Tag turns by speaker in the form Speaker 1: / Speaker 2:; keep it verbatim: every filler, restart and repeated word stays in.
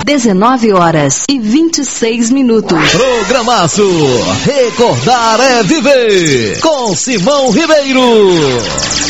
Speaker 1: dezenove horas e vinte e seis minutos.
Speaker 2: Programaço Recordar é Viver com Simão Ribeiro.